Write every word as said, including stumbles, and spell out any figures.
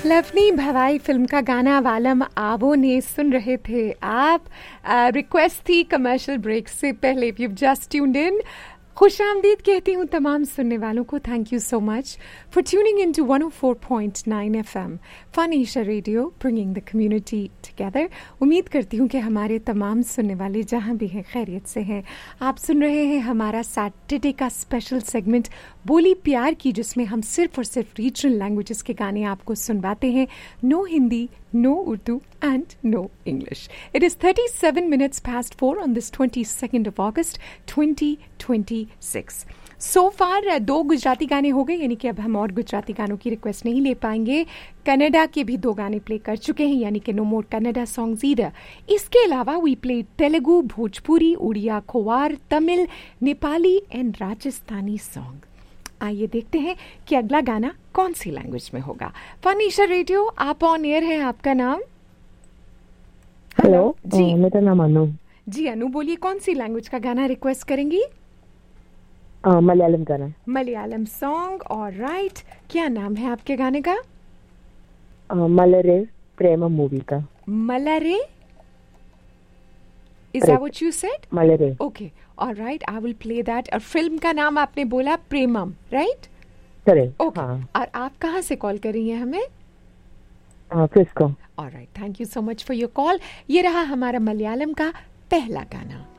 लवनी भवाई film का गाना वालम आवो ने सुन रहे थे आप। रिक्वेस्ट थी कमर्शियल ब्रेक से पहले। If you just tuned in, खुश आमदीद कहती हूँ तमाम सुनने वालों को। Thank you so much for tuning in to one O four point nine F M फनीशा radio, bringing the community together. उम्मीद करती हूँ कि हमारे तमाम सुनने वाले जहाँ भी हैं खैरियत से हैं। आप सुन रहे हैं हमारा सैटरडे का स्पेशल सेगमेंट बोली प्यार की, जिसमें हम सिर्फ और सिर्फ रीजनल लैंग्वेजेस के गाने आपको सुनवाते हैं। No Hindi, no Urdu and no English. It is thirty-seven minutes past four on this twenty-second of August twenty twenty-six. So far दो गुजराती गाने हो गए, यानी कि अब हम और गुजराती गानों की रिक्वेस्ट नहीं ले पाएंगे। कनाडा के भी दो गाने प्ले कर चुके हैं, यानी कि नो मोर कन्नड़ा सॉन्ग्स ईदर। इसके अलावा we play Telugu, Bhojpuri, Odia, खोवार, Tamil, Nepali and Rajasthani song. आइए देखते हैं कि अगला गाना कौन सी लैंग्वेज में होगा। फनीशा रेडियो, आप ऑन एयर हैं। आपका नाम? हेलो जी, मेरा नाम अनु। जी अनु, बोलिए कौन सी लैंग्वेज का गाना रिक्वेस्ट करेंगी? आ, मलयालम गाना। मलयालम सॉन्ग। और राइट, क्या नाम है आपके गाने का? आ, मलरे प्रेम मूवी का। मलरे, is that what you said? मलरे। Okay, alright, I will play that. और फिल्म का नाम आपने बोला प्रेमम, राइट? करेक्ट। ओके, हाँ। और आप कहाँ से कॉल कर रही हैं हमें? Frisco. Alright, thank you so much for your call. ये रहा हमारा मलयालम का पहला गाना।